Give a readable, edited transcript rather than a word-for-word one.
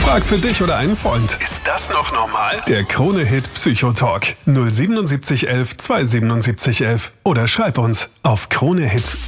Frag für dich oder einen Freund. Ist das noch normal? Der Krone-Hit Psychotalk. 07711 27711. Oder schreib uns auf kronehit.de.